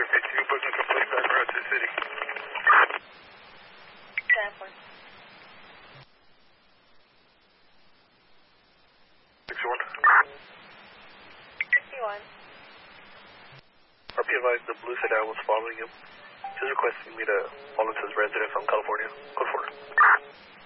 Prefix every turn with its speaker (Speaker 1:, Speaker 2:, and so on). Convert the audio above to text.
Speaker 1: Perfect. You booking complete back route to the city.
Speaker 2: Stanford.
Speaker 1: 61.
Speaker 2: 61.
Speaker 1: RP advised the blue sedan was following him. He's requesting me to follow to his residence on California. Code 4.